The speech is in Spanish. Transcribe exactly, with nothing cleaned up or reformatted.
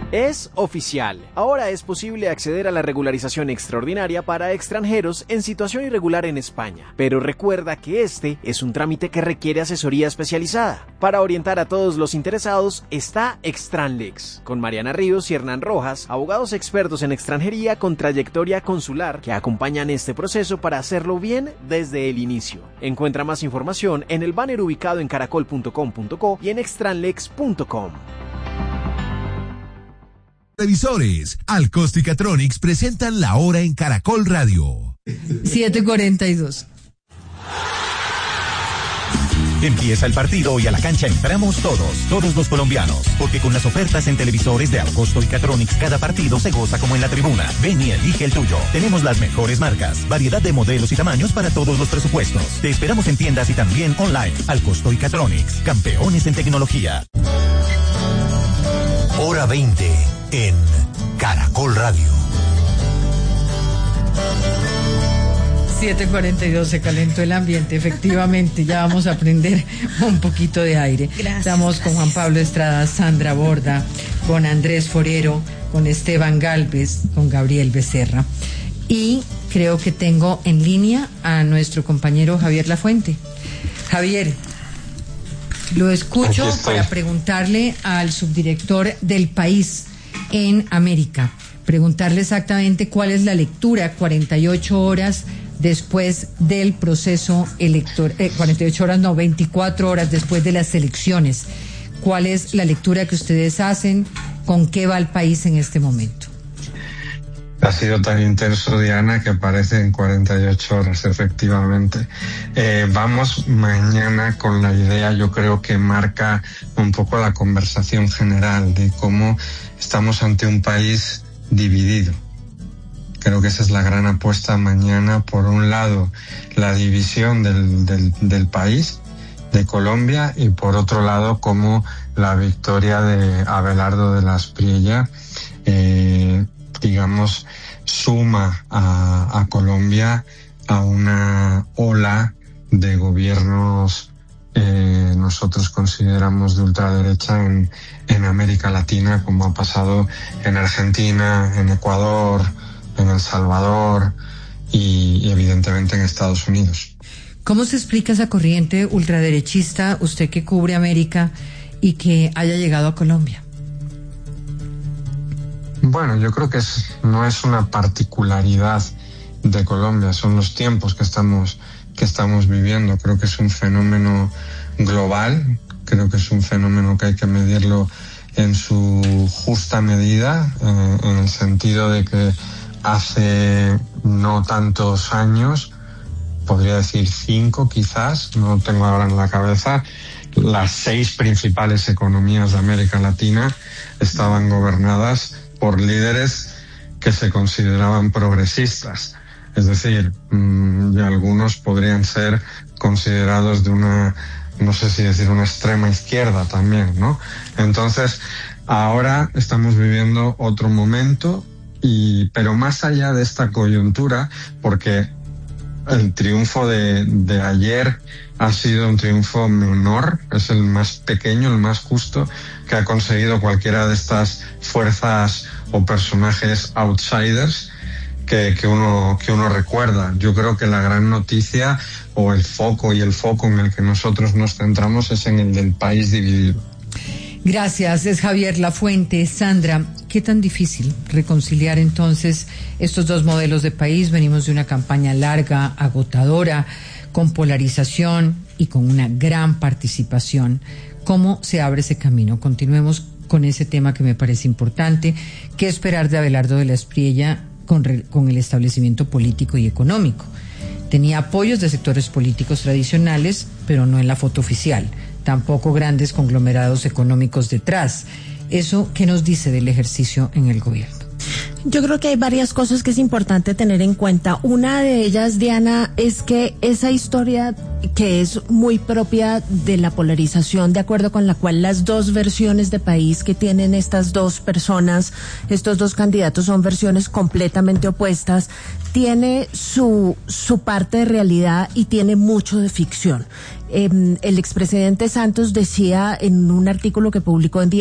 Es oficial. Ahora es posible acceder a la regularización extraordinaria para extranjeros en situación irregular en España. Pero recuerda que este es un trámite que requiere asesoría especializada. Para orientar a todos los interesados está Extranlex, con Mariana Ríos y Hernán Rojas, abogados expertos en extranjería con trayectoria consular que acompañan este proceso para hacerlo bien desde el inicio. Encuentra más información en el banner ubicado en caracol punto com punto co y en extranlex punto com. Televisores, Alcosto y Catronics presentan La Hora en Caracol Radio. siete cuarenta y dos. Empieza el partido y a la cancha entramos todos, todos los colombianos, porque con las ofertas en televisores de Alcosto y Catronics cada partido se goza como en la tribuna. Ven y elige el tuyo. Tenemos las mejores marcas, variedad de modelos y tamaños para todos los presupuestos. Te esperamos en tiendas y también online. Alcosto y Catronics, campeones en tecnología. Hora veinte en Caracol Radio. siete cuarenta y dos, se calentó el ambiente, efectivamente, ya vamos a prender un poquito de aire. Gracias, Estamos gracias. con Juan Pablo Estrada, Sandra Borda, con Andrés Forero, con Esteban Galvez, con Gabriel Becerra. Y creo que tengo en línea a nuestro compañero Javier Lafuente. Javier, lo escucho para preguntarle al subdirector del País en América, preguntarle exactamente cuál es la lectura cuarenta y ocho horas después del proceso electoral, eh, cuarenta y ocho horas, no, veinticuatro horas después de las elecciones. ¿Cuál es la lectura que ustedes hacen? ¿Con qué va el país en este momento? Ha sido tan intenso, Diana, que parece en cuarenta y ocho horas, efectivamente. Eh, vamos mañana con la idea, yo creo que marca un poco la conversación general de cómo estamos ante un país dividido. Creo que esa es la gran apuesta mañana. Por un lado, la división del, del, del país, de Colombia, y por otro lado, como la victoria de Abelardo de la Espriella, eh, digamos, suma a, a Colombia a una ola de gobiernos eh, nosotros consideramos de ultraderecha en, en América Latina, como ha pasado en Argentina, en Ecuador, en El Salvador y, y evidentemente en Estados Unidos. ¿Cómo se explica esa corriente ultraderechista, usted que cubre América, y que haya llegado a Colombia? Bueno, yo creo que es, no es una particularidad de Colombia, son los tiempos que estamos, que estamos viviendo. Creo que es un fenómeno global, creo que es un fenómeno que hay que medirlo en su justa medida, eh, en el sentido de que hace no tantos años, podría decir cinco quizás, no tengo ahora en la cabeza, las seis principales economías de América Latina estaban gobernadas por líderes que se consideraban progresistas. Es decir, mmm, y algunos podrían ser considerados de una, no sé si decir una extrema izquierda también, ¿no? Entonces, ahora estamos viviendo otro momento, y, pero más allá de esta coyuntura, porque el triunfo de, de ayer ha sido un triunfo menor, es el más pequeño, el más justo que ha conseguido cualquiera de estas fuerzas o personajes outsiders que, que uno, que uno recuerda. Yo creo que la gran noticia o el foco y el foco en el que nosotros nos centramos es en el del país dividido. Gracias, es Javier Lafuente. Sandra, ¿qué tan difícil reconciliar entonces estos dos modelos de país? Venimos de una campaña larga, agotadora, con polarización y con una gran participación. ¿Cómo se abre ese camino? Continuemos con ese tema que me parece importante. ¿Qué esperar de Abelardo de la Espriella con, re, con el establecimiento político y económico? Tenía apoyos de sectores políticos tradicionales, pero no en la foto oficial. Tampoco grandes conglomerados económicos detrás. ¿Eso qué nos dice del ejercicio en el gobierno? Yo creo que hay varias cosas que es importante tener en cuenta. Una de ellas, Diana, es que esa historia que es muy propia de la polarización, de acuerdo con la cual las dos versiones de país que tienen estas dos personas, estos dos candidatos, son versiones completamente opuestas, tiene su, su parte de realidad y tiene mucho de ficción. Eh, el expresidente Santos decía en un artículo que publicó en